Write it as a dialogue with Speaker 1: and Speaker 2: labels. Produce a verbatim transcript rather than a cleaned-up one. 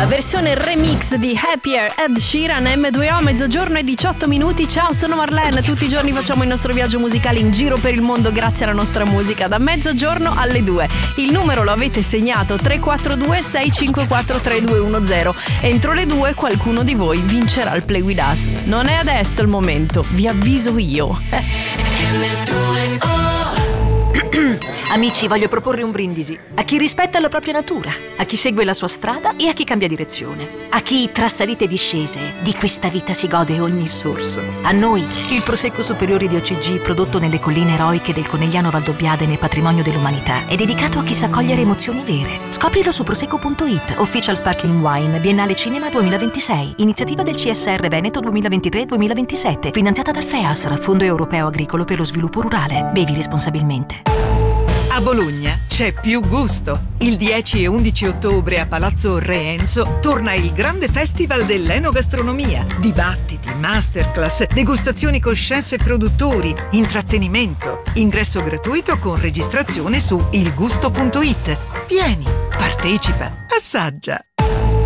Speaker 1: La versione remix di Happier Ed Sheeran, M due O, mezzogiorno e diciotto minuti. Ciao, sono Marlene. Tutti i giorni facciamo il nostro viaggio musicale in giro per il mondo grazie alla nostra musica, da mezzogiorno alle due. Il numero lo avete segnato: tre quattro due sei cinque quattro tre due uno zero. Entro le due qualcuno di voi vincerà il Play With Us. Non è adesso il momento, vi avviso io.
Speaker 2: Amici, voglio proporre un brindisi a chi rispetta la propria natura, a chi segue la sua strada e a chi cambia direzione, a chi tra salite e discese di questa vita si gode ogni sorso. A noi, il Prosecco Superiore di O C G, prodotto nelle colline eroiche del Conegliano Valdobbiadene, patrimonio dell'umanità, è dedicato a chi sa cogliere emozioni vere. Scoprilo su prosecco punto it, Official Sparkling Wine, Biennale Cinema duemilaventisei, iniziativa del C S R Veneto duemilaventitré duemilaventisette, finanziata dal FEASR, Fondo Europeo Agricolo per lo Sviluppo Rurale. Bevi responsabilmente.
Speaker 3: A Bologna c'è più gusto. Il dieci e undici ottobre a Palazzo Re Enzo torna il grande festival dell'enogastronomia. Dibattiti, masterclass, degustazioni con chef e produttori, intrattenimento. Ingresso gratuito con registrazione su il gusto punto it. Vieni, partecipa, assaggia.